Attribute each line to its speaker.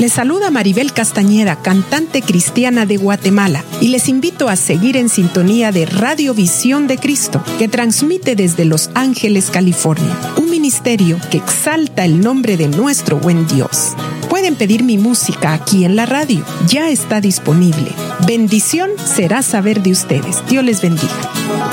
Speaker 1: Les saluda Maribel Castañeda, cantante cristiana de Guatemala, y les invito a seguir en sintonía de Radio Visión de Cristo, que transmite desde Los Ángeles, California, un ministerio que exalta el nombre de nuestro buen Dios. Pueden pedir mi música aquí en la radio, ya está disponible. Bendición será saber de ustedes. Dios les bendiga.